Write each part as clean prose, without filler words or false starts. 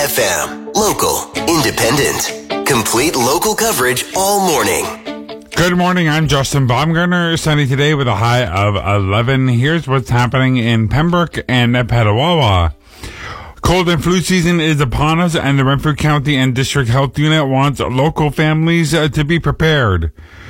FM. Local, independent, complete local coverage all morning. Good morning, I'm Justin Baumgartner. Sunny today with a high of 11. Here's what's happening in Pembroke and Petawawa. Cold and flu season is upon us, and the Renfrew County and District Health Unit wants local families to be prepared.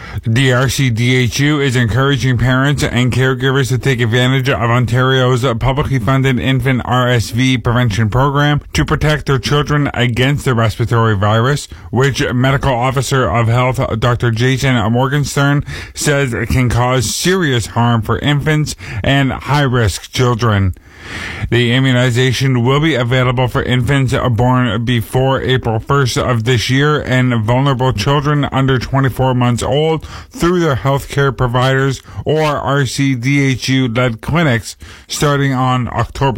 DRCDHU is encouraging parents and caregivers to take advantage of Ontario's publicly funded infant RSV prevention program to protect their children against the respiratory virus, which Medical Officer of Health Dr. Jason Morgenstern says can cause serious harm for infants and high-risk children. The immunization will be available for infants born before April 1st of this year and vulnerable children under 24 months old through their healthcare providers or RCDHU-led clinics starting on October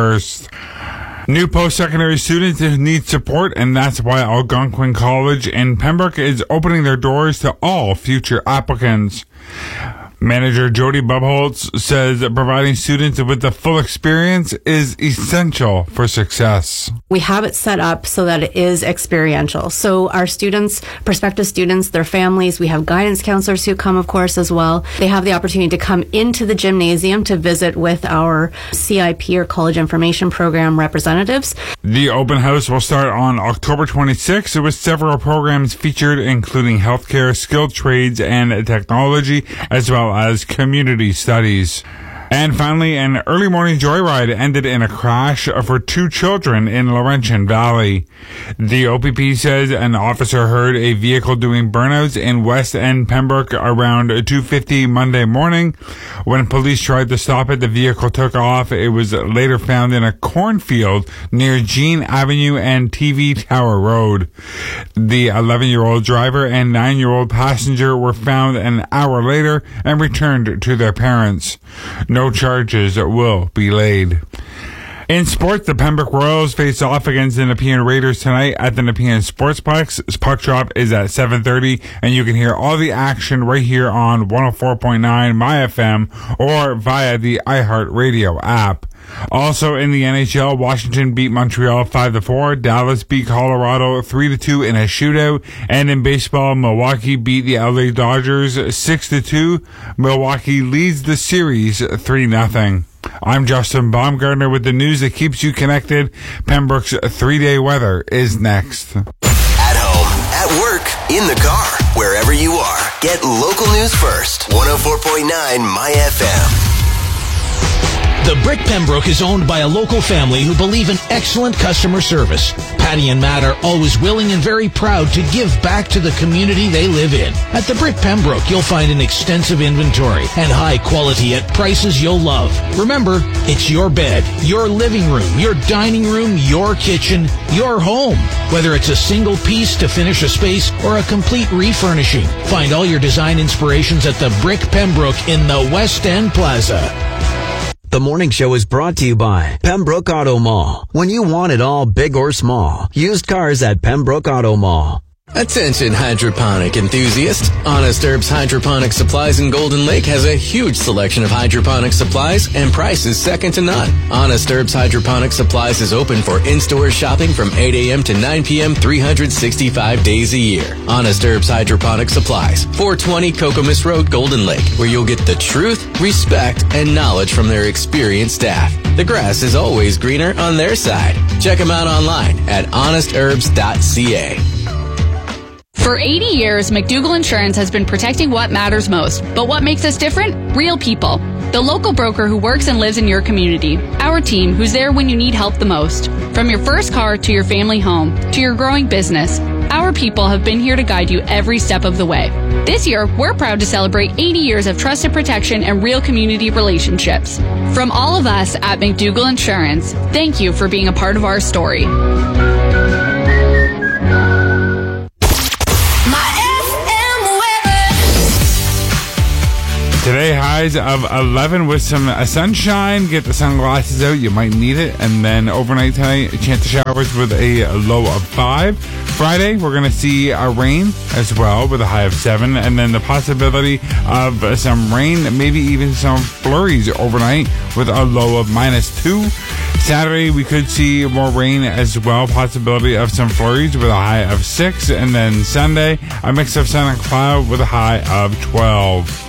21st. New post-secondary students need support, and that's why Algonquin College in Pembroke is opening their doors to all future applicants. Manager Jody Bubholz says that providing students with the full experience is essential for success. We have it set up so that it is experiential. So our students, prospective students, their families, we have guidance counselors who come, of course, as well. They have the opportunity to come into the gymnasium to visit with our CIP or College Information Program representatives. The open house will start on October 26th with several programs featured, including healthcare, skilled trades, and technology, as well as community studies. And finally, an early morning joyride ended in a crash for two children in Laurentian Valley. The OPP says an officer heard a vehicle doing burnouts in West End Pembroke around 2:50 Monday morning. When police tried to stop it, the vehicle took off. It was later found in a cornfield near Jean Avenue and TV Tower Road. The 11-year-old driver and 9-year-old passenger were found an hour later and returned to their parents. No charges will be laid. In sports, the Pembroke Royals face off against the Nepean Raiders tonight at the Nepean Sportsplex. Puck drop is at 7:30, and you can hear all the action right here on 104.9 MyFM or via the iHeartRadio app. Also in the NHL, Washington beat Montreal 5-4. Dallas beat Colorado 3-2 in a shootout. And in baseball, Milwaukee beat the LA Dodgers 6-2. Milwaukee leads the series 3-0. I'm Justin Baumgartner with the news that keeps you connected. Pembroke's 3-day weather is next. At home, at work, in the car, wherever you are. Get local news first. 104.9 MyFM. The Brick Pembroke is owned by a local family who believe in excellent customer service. Patty and Matt are always willing and very proud to give back to the community they live in. At the Brick Pembroke, you'll find an extensive inventory and high quality at prices you'll love. Remember, it's your bed, your living room, your dining room, your kitchen, your home. Whether it's a single piece to finish a space or a complete refurnishing, find all your design inspirations at the Brick Pembroke in the West End Plaza. The morning show is brought to you by Pembroke Auto Mall. When you want it all, big or small, used cars at Pembroke Auto Mall. Attention hydroponic enthusiasts. Honest Herbs Hydroponic Supplies in Golden Lake has a huge selection of hydroponic supplies and prices second to none. Honest Herbs Hydroponic Supplies is open for in-store shopping from 8 a.m. to 9 p.m. 365 days a year. Honest Herbs Hydroponic Supplies, 420 Kokomis Road, Golden Lake, where you'll get the truth, respect, and knowledge from their experienced staff. The grass is always greener on their side. Check them out online at honestherbs.ca. For 80 years, McDougall Insurance has been protecting what matters most. But what makes us different? Real people. The local broker who works and lives in your community. Our team, who's there when you need help the most. From your first car to your family home to your growing business, our people have been here to guide you every step of the way. This year, we're proud to celebrate 80 years of trusted protection and real community relationships. From all of us at McDougall Insurance, thank you for being a part of our story. Today, highs of 11 with some sunshine. Get the sunglasses out. You might need it. And then overnight tonight, a chance of showers with a low of 5. Friday, we're going to see rain as well with a high of 7. And then the possibility of some rain, maybe even some flurries overnight with a low of -2. Saturday, we could see more rain as well. Possibility of some flurries with a high of 6. And then Sunday, a mix of sun and cloud with a high of 12.